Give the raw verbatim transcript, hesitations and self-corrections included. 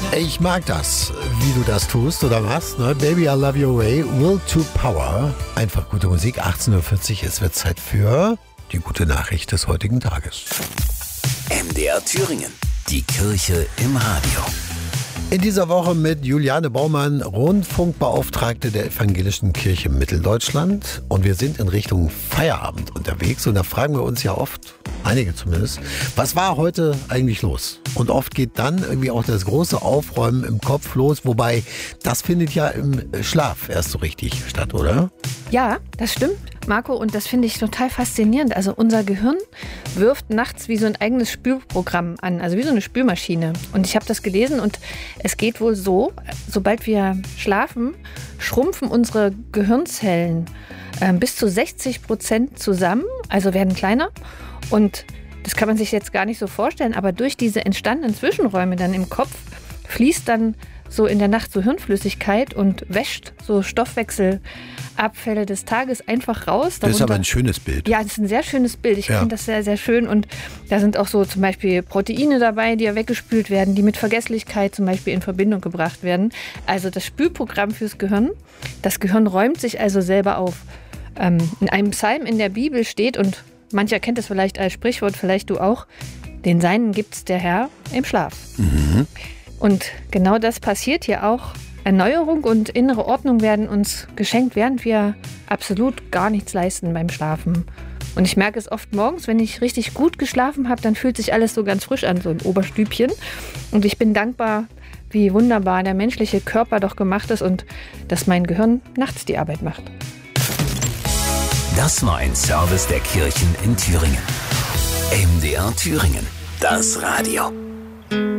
Ich mag das, wie du das tust oder machst. Ne? Baby, I love your way. Will to Power. Einfach gute Musik. achtzehn Uhr vierzig. Es wird Zeit für die gute Nachricht des heutigen Tages. M D R Thüringen. Die Kirche im Radio. In dieser Woche mit Juliane Baumann, Rundfunkbeauftragte der Evangelischen Kirche Mitteldeutschland. Und wir sind in Richtung Feierabend unterwegs. Und da fragen wir uns ja oft, einige zumindest, was war heute eigentlich los? Und oft geht dann irgendwie auch das große Aufräumen im Kopf los. Wobei, das findet ja im Schlaf erst so richtig statt, oder? Ja, das stimmt, Marco. Und das finde ich total faszinierend. Also unser Gehirn wirft nachts wie so ein eigenes Spülprogramm an. Also wie so eine Spülmaschine. Und ich habe das gelesen und es geht wohl so, sobald wir schlafen, schrumpfen unsere Gehirnzellen äh, bis zu sechzig Prozent zusammen, also werden kleiner. Und das kann man sich jetzt gar nicht so vorstellen, aber durch diese entstandenen Zwischenräume dann im Kopf fließt dann so in der Nacht so Hirnflüssigkeit und wäscht so Stoffwechselabfälle des Tages einfach raus. Das ist aber ein schönes Bild. Ja, das ist ein sehr schönes Bild. Ich ja. finde das sehr, sehr schön. Und da sind auch so zum Beispiel Proteine dabei, die ja weggespült werden, die mit Vergesslichkeit zum Beispiel in Verbindung gebracht werden. Also das Spülprogramm fürs Gehirn. Das Gehirn räumt sich also selber auf. Ähm, in einem Psalm in der Bibel steht, und mancher kennt es vielleicht als Sprichwort, vielleicht du auch, den Seinen gibt's der Herr im Schlaf. Mhm. Und genau das passiert hier auch. Erneuerung und innere Ordnung werden uns geschenkt, während wir absolut gar nichts leisten beim Schlafen. Und ich merke es oft morgens, wenn ich richtig gut geschlafen habe, dann fühlt sich alles so ganz frisch an, so im Oberstübchen. Und ich bin dankbar, wie wunderbar der menschliche Körper doch gemacht ist und dass mein Gehirn nachts die Arbeit macht. Das war ein Service der Kirchen in Thüringen. M D R Thüringen, das Radio.